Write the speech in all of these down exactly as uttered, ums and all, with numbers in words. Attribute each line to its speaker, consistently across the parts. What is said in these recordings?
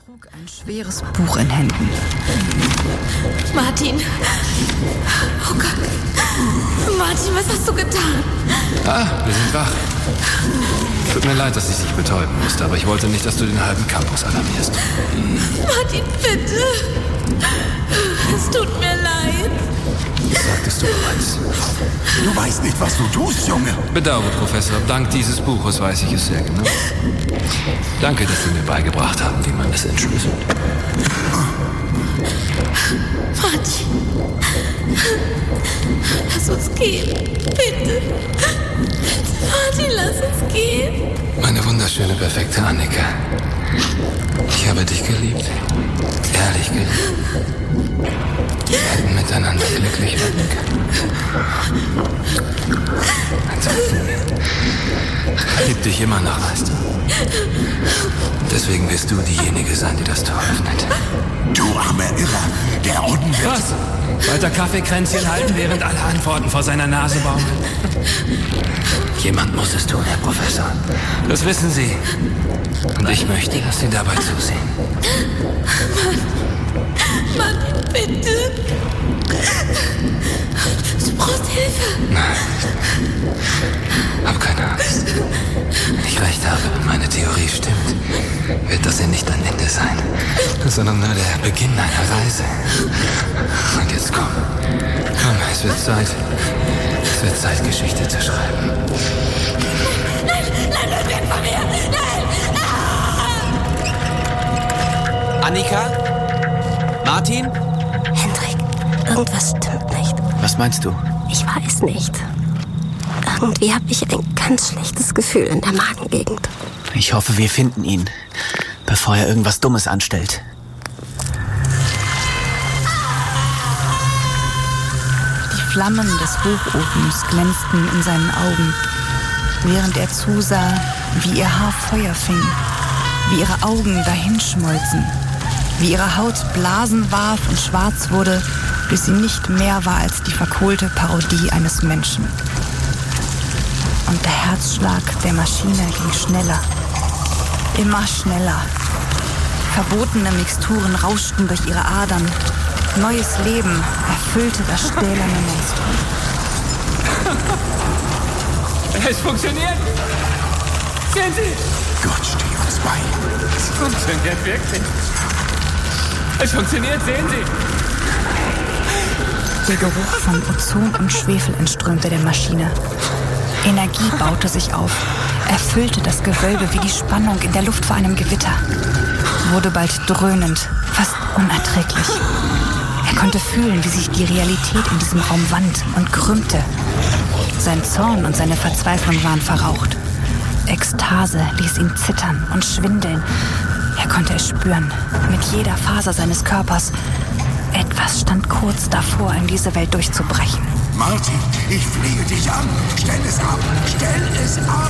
Speaker 1: trug ein schweres Buch in Händen.
Speaker 2: Martin! Oh Gott! Martin, was hast du getan?
Speaker 3: Ah, wir sind wach. Tut mir leid, dass ich dich betäuben musste, aber ich wollte nicht, dass du den halben Campus alarmierst.
Speaker 2: Martin, bitte! Es tut mir leid.
Speaker 3: Das sagtest du bereits.
Speaker 4: Du weißt nicht, was du tust, Junge.
Speaker 3: Bedauere, Professor. Dank dieses Buches weiß ich es sehr genau. Danke, dass Sie mir beigebracht haben, wie man es entschlüsselt.
Speaker 2: Martin, lass uns gehen. Bitte. Martin, lass uns gehen.
Speaker 3: Meine wunderschöne, perfekte Annika. Ich habe dich geliebt. Ehrlich geliebt. Wir hätten miteinander glücklich werden können. Ansonsten lieb dich immer noch, weißt du. Deswegen wirst du diejenige sein, die das Tor öffnet.
Speaker 4: Du armer Irrer, der Orden wird...
Speaker 3: Was? Weiter Kaffeekränzchen halten, während alle Antworten vor seiner Nase baumeln? Jemand muss es tun, Herr Professor. Das wissen Sie. Und ich möchte, dass Sie dabei zusehen.
Speaker 2: Martin, bitte. Du brauchst Hilfe.
Speaker 3: Nein. Hab keine Angst. Wenn ich recht habe und meine Theorie stimmt, wird das ja nicht ein Ende sein, sondern nur der Beginn einer Reise. Und jetzt komm. Komm, es wird Zeit. Es wird Zeit, Geschichte zu schreiben.
Speaker 2: Nein, nein, bleib weg von mir. Nein. Ah!
Speaker 5: Annika? Martin?
Speaker 6: Hendrik, irgendwas stimmt nicht.
Speaker 3: Was meinst du?
Speaker 6: Ich weiß nicht. Irgendwie habe ich ein ganz schlechtes Gefühl in der Magengegend.
Speaker 5: Ich hoffe, wir finden ihn, bevor er irgendwas Dummes anstellt.
Speaker 1: Die Flammen des Hochofens glänzten in seinen Augen, während er zusah, wie ihr Haar Feuer fing, wie ihre Augen dahinschmolzen, wie ihre Haut Blasen warf und schwarz wurde, bis sie nicht mehr war als die verkohlte Parodie eines Menschen. Und der Herzschlag der Maschine ging schneller, immer schneller. Verbotene Mixturen rauschten durch ihre Adern. Neues Leben erfüllte das stählerne Monstrum.
Speaker 7: Es funktioniert! Sehen Sie!
Speaker 4: Gott steh uns bei.
Speaker 7: Es funktioniert wirklich. Es funktioniert, sehen Sie!
Speaker 1: Der Geruch von Ozon und Schwefel entströmte der Maschine. Energie baute sich auf, erfüllte das Gewölbe wie die Spannung in der Luft vor einem Gewitter. Wurde bald dröhnend, fast unerträglich. Er konnte fühlen, wie sich die Realität in diesem Raum wand und krümmte. Sein Zorn und seine Verzweiflung waren verraucht. Ekstase ließ ihn zittern und schwindeln. Er konnte es spüren, mit jeder Faser seines Körpers. Etwas stand kurz davor, in diese Welt durchzubrechen.
Speaker 4: Martin, ich flehe dich an. Stell es ab. Stell es ab.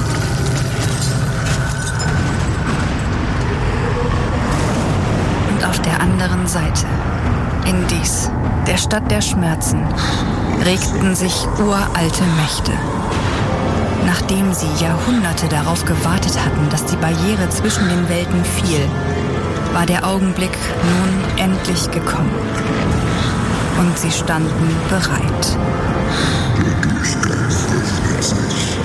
Speaker 1: Und auf der anderen Seite, in Dis, der Stadt der Schmerzen, regten sich uralte Mächte. Nachdem sie Jahrhunderte darauf gewartet hatten, dass die Barriere zwischen den Welten fiel, war der Augenblick nun endlich gekommen. Und sie standen bereit.
Speaker 4: Der Geist des Wassers